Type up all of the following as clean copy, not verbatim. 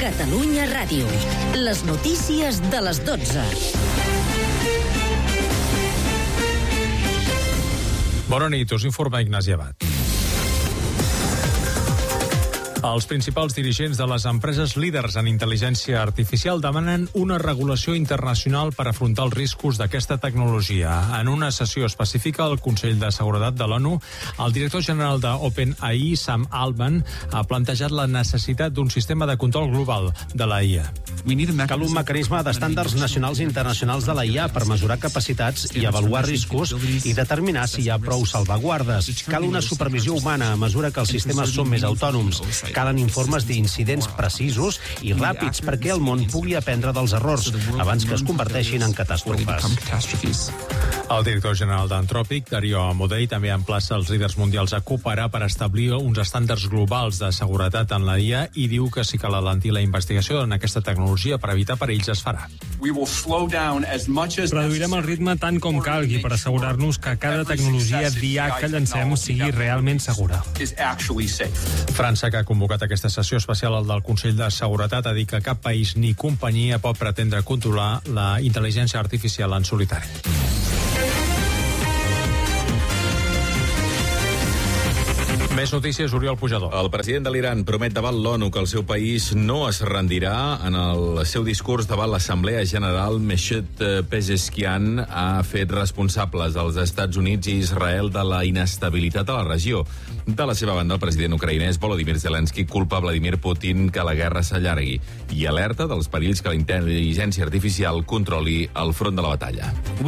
Catalunya Ràdio. Les notícies de les 12. Bona nit, us informa Ignasi Abad. Els principals dirigents de les empreses líders en intel·ligència artificial demanen una regulació internacional per afrontar els riscos d'aquesta tecnologia. En una sessió específica al Consell de Seguretat de l'ONU, el director general d'OpenAI, Sam Altman, ha plantejat la necessitat d'un sistema de control global de la IA. Cal un mecanisme d'estàndards nacionals i internacionals de la IA per mesurar capacitats i avaluar riscos i determinar si hi ha prou salvaguardes. Cal una supervisió humana a mesura que els sistemes són més autònoms. Calen informes d'incidents precisos i ràpids perquè el món pugui aprendre dels errors abans que es converteixin en catàstrofes. El director general d'Anthropic, Dario Amodei, també emplaça els líders mundials a cooperar per establir uns estàndards globals de seguretat en la IA i diu que si cal alentir la investigació en aquesta tecnologia per evitar perills es farà. Reduirem el ritme tant com calgui per assegurar-nos que cada tecnologia d'IA que llancem sigui realment segura. França, que ha convocat aquesta sessió especial del Consell de Seguretat, ha dit que cap país ni companyia pot pretendre controlar la intel·ligència artificial en solitari. Més notícies, Oriol Pujador. El president de l'Iran promet davant l'ONU que el seu país no es rendirà. En el seu discurs davant l'Assemblea General, Meshed Pezeshkian ha fet responsables als Estats Units i Israel de la inestabilitat a la regió. De la seva banda, el president ucraïnès Volodymyr Zelensky culpa Vladimir Putin que la guerra s'allargui i alerta dels perills que la intel·ligència artificial controli el front de la batalla.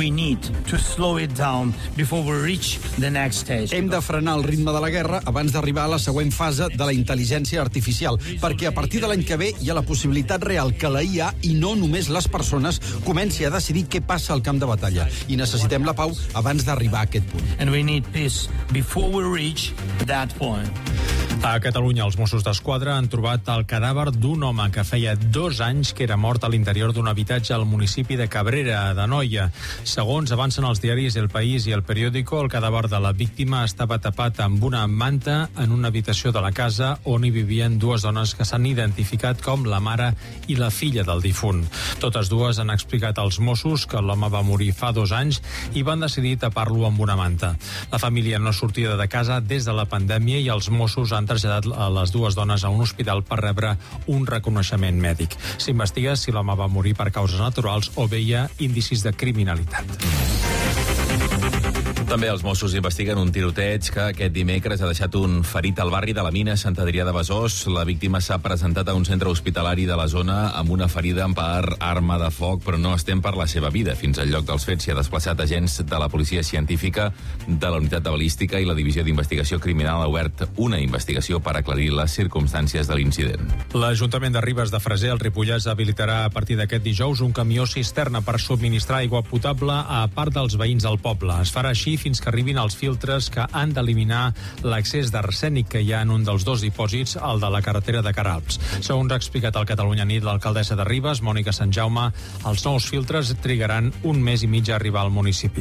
Hem de frenar el ritme de la guerra abans d'arribar a la següent fase de la intel·ligència artificial, perquè a partir de l'any que ve hi ha la possibilitat real que la IA, i no només les persones, comenci a decidir què passa al camp de batalla. I necessitem la pau abans d'arribar a aquest punt. A Catalunya, els Mossos d'Esquadra han trobat el cadàver d'un home que feia 2 anys que era mort a l'interior d'un habitatge al municipi de Cabrera, d'Anoia. Segons avancen els diaris El País i El Periódico, el cadàver de la víctima estava tapat amb una manta en una habitació de la casa on hi vivien 2 dones que s'han identificat com la mare i la filla del difunt. Totes dues han explicat als Mossos que l'home va morir fa 2 anys i van decidir tapar-lo amb una manta. La família no sortia de casa des de la pandèmia i els Mossos han traslladat a les 2 dones a un hospital per rebre un reconeixement mèdic. S'investiga si l'home va morir per causes naturals o bé hi ha indicis de criminalitat. També els Mossos investiguen un tiroteig que aquest dimecres ha deixat un ferit al barri de la Mina, Sant Adrià de Besòs. La víctima s'ha presentat a un centre hospitalari de la zona amb una ferida per arma de foc, però no es tem per la seva vida. Fins al lloc dels fets s'hi ha desplaçat agents de la policia científica, de la unitat de balística i la divisió d'investigació criminal ha obert una investigació per aclarir les circumstàncies de l'incident. L'Ajuntament de Ribes de Freser, al Ripollès, habilitarà a partir d'aquest dijous un camió cisterna per subministrar aigua potable a part dels veïns del poble. Es farà així fins que arribin els filtres que han d'eliminar l'accés d'arsènic que hi ha en un dels 2 dipòsits, el de la carretera de Caralps. Segons ha explicat al Catalunya Nit l'alcaldessa de Ribes, Mònica Sant Jaume, els nous filtres trigaran 1 mes i mig a arribar al municipi.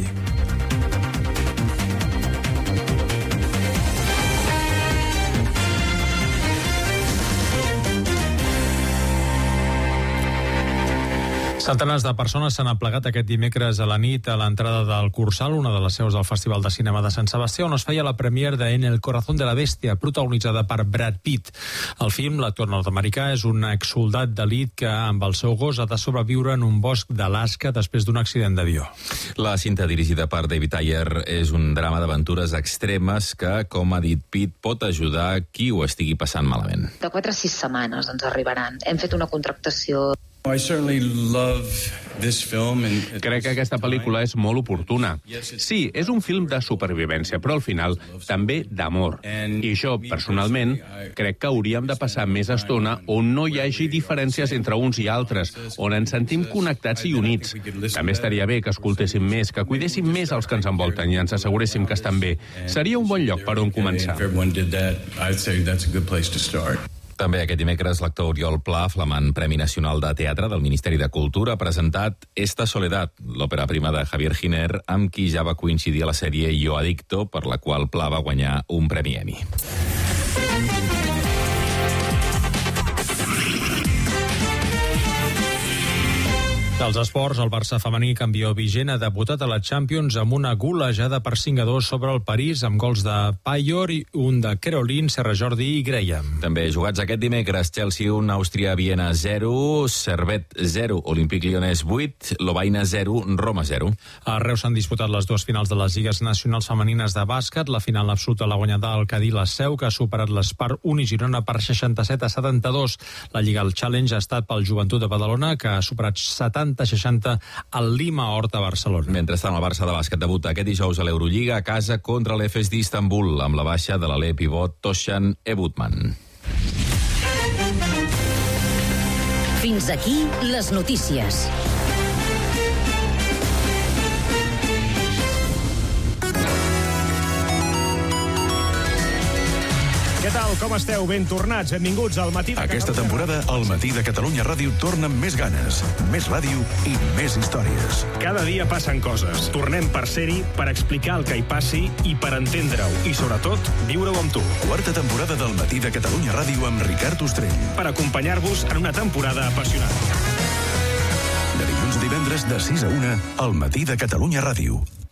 Centenars de persones s'han aplegat aquest dimecres a la nit a l'entrada del Cursal, una de les seus del Festival de Cinema de Sant Sebastià, on es feia la premiere de En el corazón de la bestia, protagonitzada per Brad Pitt. El film, l'actor nord-americà, és un exsoldat d'elit que, amb el seu gos, ha de sobreviure en un bosc d'Alaska després d'un accident d'avió. La cinta, dirigida per David Ayer, és un drama d'aventures extremes que, com ha dit Pitt, pot ajudar qui ho estigui passant malament. De 4 a 6 setmanes ens arribaran. Hem fet una contractació. Crec que aquesta pel·lícula és molt oportuna. Sí, és un film de supervivència, però al final també d'amor. I jo, personalment, crec que hauríem de passar més estona on no hi hagi diferències entre uns i altres, on ens sentim connectats i units. També estaria bé que escoltéssim més, que cuidéssim més els que ens envolten i ens asseguréssim que estan bé. Seria un bon lloc per on començar. També aquest dimecres l'actor Oriol Pla, flamant Premi Nacional de Teatre del Ministeri de Cultura, ha presentat Esta Soledad, l'òpera prima de Javier Giner, amb qui ja va coincidir a la sèrie Yo Adicto, per la qual Pla va guanyar un Premi Emmy. Dels esports, el Barça femení campió vigent ha debutat a la Champions amb una golejada per 5-2 sobre el París, amb gols de Payor i un de Caroline, Serra Jordi i Graham. També jugats aquest dimecres, Chelsea 1, Àustria-Viena 0, Servet 0, Olympique Lyonnais 8, Lovaina 0, Roma 0. A Reus s'han disputat les dues finals de les lligues nacionals femenines de bàsquet. La final absoluta l'ha guanyada el Cadí la Seu, que ha superat l'Espar Uni Girona per 67-72. La Lliga al Challenge ha estat pel Joventut de Badalona, que ha superat 70-60 al Lima Horta Barcelona. Mentrestant, el Barça de bàsquet debuta aquest dijous a l'Eurolliga a casa contra l'Efes d'Istanbul, amb la baixa de l'alè pivot Toshan Ebutman. Fins aquí les notícies. Què tal, com esteu? Ben tornats, benvinguts al Matí de Catalunya. Aquesta temporada, el Matí de Catalunya Ràdio torna amb més ganes, més ràdio i més històries. Cada dia passen coses. Tornem per ser-hi, per explicar el que hi passi i per entendre-ho. I, sobretot, viure-ho amb tu. Quarta temporada del Matí de Catalunya Ràdio amb Ricard Ostrell. Per acompanyar-vos en una temporada apassionant. De dilluns a divendres, de 6 a 1, al Matí de Catalunya Ràdio.